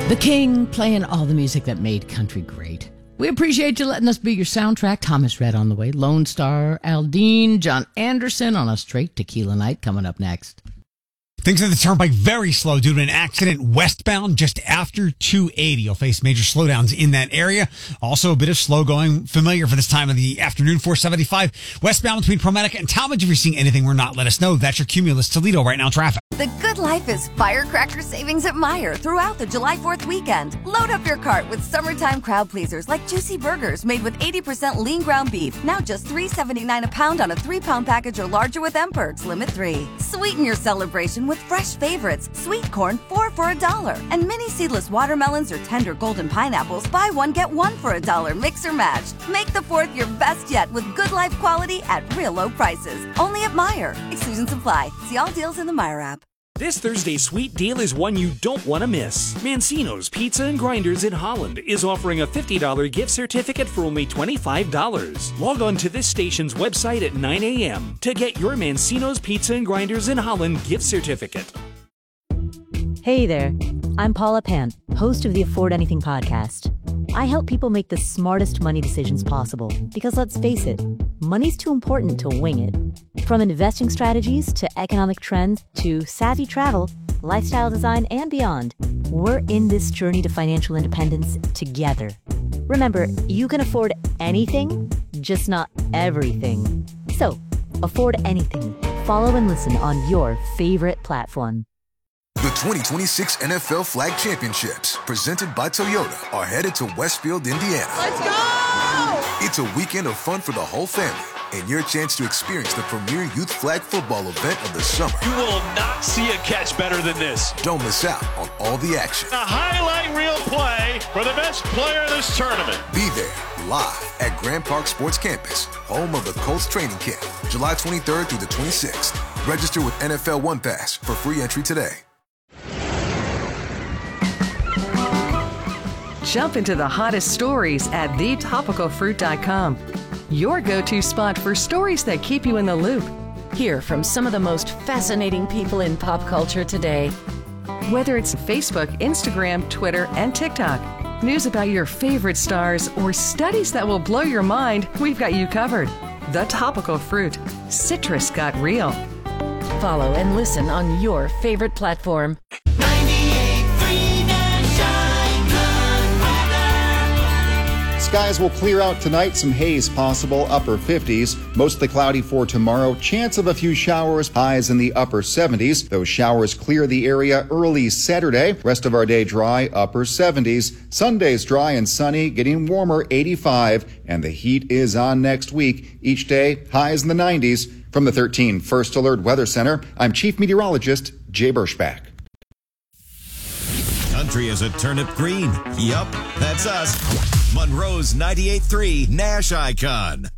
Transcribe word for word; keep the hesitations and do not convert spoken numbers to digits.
The King playing all the music that made country great. We appreciate you letting us be your soundtrack. Thomas Rhett on the way. Lone Star, Aldine, John Anderson on a straight tequila night coming up next. Things on the turnpike very slow due to an accident westbound just after two eighty. You'll face major slowdowns in that area. Also a bit of slow going familiar for this time of the afternoon. four seventy-five westbound between ProMedica and Talmadge. If you're seeing anything we're not, let us know. That's your Cumulus Toledo right now traffic. The good life is firecracker savings at Meijer throughout the July fourth weekend. Load up your cart with summertime crowd pleasers like juicy burgers made with eighty percent lean ground beef. Now just three seventy-nine a pound on a three-pound package or larger with M-Perks. Limit three. Sweeten your celebration with fresh favorites. Sweet corn, four for a dollar. And mini seedless watermelons or tender golden pineapples, buy one, get one for a dollar. Mix or match. Make the fourth your best yet with good life quality at real low prices. Only at Meijer. Exclusions apply. See all deals in the Meijer app. This Thursday's sweet deal is one you don't want to miss. Mancino's Pizza and Grinders in Holland is offering a fifty dollars gift certificate for only twenty-five dollars. Log on to this station's website at nine a.m. to get your Mancino's Pizza and Grinders in Holland gift certificate. Hey there, I'm Paula Pant, host of the Afford Anything podcast. I help people make the smartest money decisions possible because, let's face it, money's too important to wing it. From investing strategies to economic trends to savvy travel, lifestyle design, and beyond, we're in this journey to financial independence together. Remember, you can afford anything, just not everything. So, afford anything. Follow and listen on your favorite platform. The twenty twenty-six N F L Flag Championships, presented by Toyota, are headed to Westfield, Indiana. Let's go! It's a weekend of fun for the whole family and your chance to experience the premier youth flag football event of the summer. You will not see a catch better than this. Don't miss out on all the action. A highlight reel play for the best player in this tournament. Be there live at Grand Park Sports Campus, home of the Colts training camp, July twenty-third through the twenty-sixth. Register with N F L One Pass for free entry today. Jump into the hottest stories at the topical fruit dot com. Your go-to spot for stories that keep you in the loop. Hear from some of the most fascinating people in pop culture today. Whether it's Facebook, Instagram, Twitter, and TikTok, news about your favorite stars, or studies that will blow your mind, we've got you covered. The Topical Fruit. Citrus got real. Follow and listen on your favorite platform. Skies will clear out tonight, some haze possible, upper fifties. Mostly cloudy for tomorrow, chance of a few showers, highs in the upper seventies. Those showers clear the area early Saturday. Rest of our day dry, upper seventies. Sunday's dry and sunny, getting warmer, eighty-five. And the heat is on next week. Each day, highs in the nineties. From the thirteen First Alert Weather Center, I'm Chief Meteorologist Jay Berschbach. Country is a turnip green. Yup, that's us. Monroe's ninety-eight point three Nash Icon.